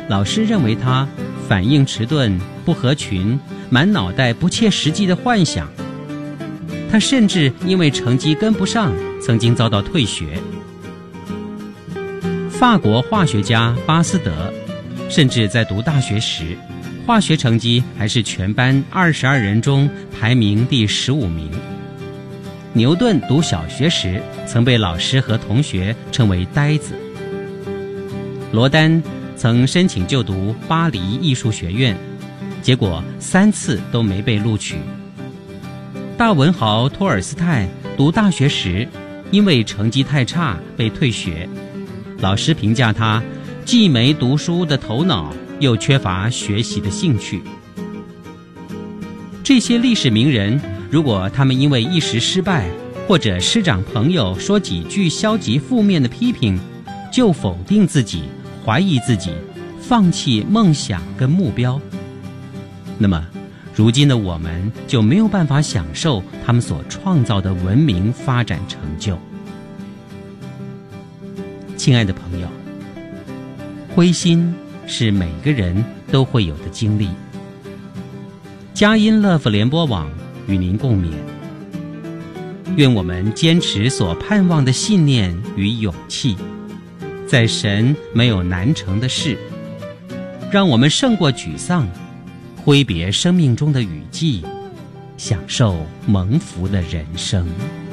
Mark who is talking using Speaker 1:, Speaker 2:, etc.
Speaker 1: 老师认为他反应迟钝、不合群，满脑袋不切实际的幻想。他甚至因为成绩跟不上，曾经遭到退学。法国化学家巴斯德，甚至在读大学时，化学成绩还是全班22人中排名第15名。牛顿读小学时，曾被老师和同学称为呆子。罗丹曾申请就读巴黎艺术学院，结果3次都没被录取。大文豪托尔斯泰读大学时，因为成绩太差被退学，老师评价他既没读书的头脑，又缺乏学习的兴趣。这些历史名人，如果他们因为一时失败，或者师长朋友说几句消极负面的批评，就否定自己，怀疑自己，放弃梦想跟目标，那么如今的我们就没有办法享受他们所创造的文明发展成就。亲爱的朋友，灰心是每个人都会有的经历。佳音乐福联播网与您共勉，愿我们坚持所盼望的信念与勇气，在神没有难成的事，让我们胜过沮丧，挥别生命中的雨季，享受蒙福的人生。